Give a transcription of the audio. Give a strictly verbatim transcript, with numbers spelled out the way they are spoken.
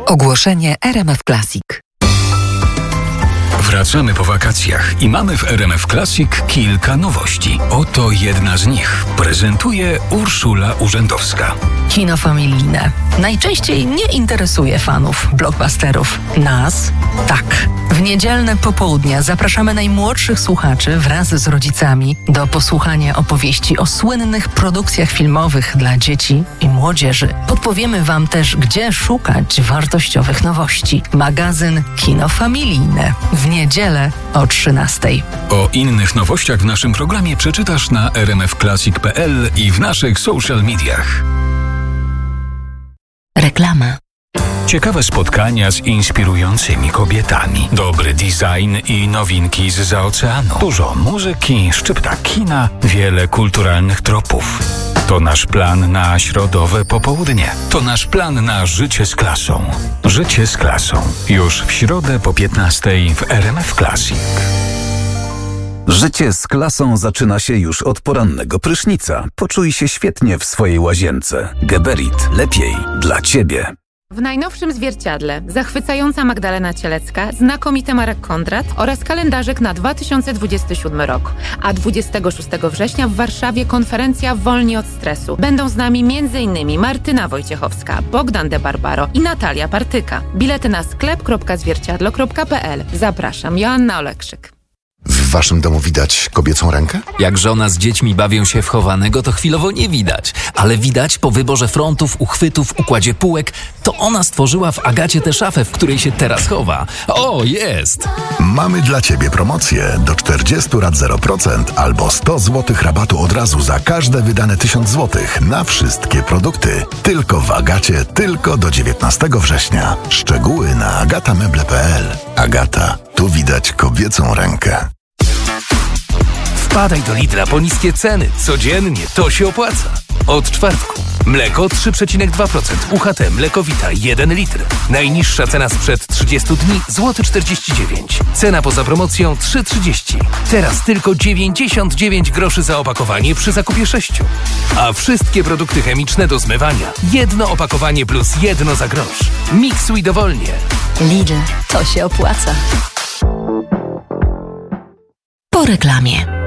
Ogłoszenie R M F Classic. Wracamy po wakacjach i mamy w R M F Classic kilka nowości. Oto jedna z nich. Prezentuje Urszula Urzędowska. Kino familijne. Najczęściej nie interesuje fanów blockbusterów. Nas tak. W niedzielne popołudnia zapraszamy najmłodszych słuchaczy wraz z rodzicami do posłuchania opowieści o słynnych produkcjach filmowych dla dzieci i młodzieży. Podpowiemy Wam też, gdzie szukać wartościowych nowości. Magazyn Kino Familijne. W niedzielę o trzynastej. O innych nowościach w naszym programie przeczytasz na r m f classic kropka p l i w naszych social mediach. Reklama. Ciekawe spotkania z inspirującymi kobietami, dobry design i nowinki zza oceanu. Dużo muzyki, szczypta kina, wiele kulturalnych tropów. To nasz plan na środowe popołudnie. To nasz plan na życie z klasą. Życie z klasą. Już w środę po piętnastej w R M F Classic. Życie z klasą zaczyna się już od porannego prysznica. Poczuj się świetnie w swojej łazience. Geberit. Lepiej dla Ciebie. W najnowszym zwierciadle zachwycająca Magdalena Cielecka, znakomity Marek Kondrat oraz kalendarzyk na dwa tysiące dwudziesty siódmy rok. A dwudziestego szóstego września w Warszawie konferencja Wolni od stresu. Będą z nami m.in. Martyna Wojciechowska, Bogdan de Barbaro i Natalia Partyka. Bilety na sklep kropka zwierciadlo kropka p l. Zapraszam, Joanna Olekszyk. W waszym domu widać kobiecą rękę? Jak żona z dziećmi bawią się w chowanego, to chwilowo nie widać. Ale widać po wyborze frontów, uchwytów, układzie półek. To ona stworzyła w Agacie tę szafę, w której się teraz chowa. O, jest! Mamy dla ciebie promocję. Do czterdziestu rat zero procent albo sto złotych rabatu od razu za każde wydane tysiąc złotych na wszystkie produkty. Tylko w Agacie, tylko do dziewiętnastego września. Szczegóły na agatameble kropka p l. Agata, tu widać kobiecą rękę. Wpadaj do Lidla po niskie ceny. Codziennie to się opłaca. Od czwartku. Mleko trzy przecinek dwa procent. U H T Mlekowita jeden litr. Najniższa cena sprzed trzydziestu dni złoty czterdzieści dziewięć. Cena poza promocją trzy trzydzieści. Teraz tylko dziewięćdziesiąt dziewięć groszy za opakowanie przy zakupie sześciu. A wszystkie produkty chemiczne do zmywania. Jedno opakowanie plus jedno za grosz. Miksuj dowolnie. Lidl, to się opłaca. Po reklamie.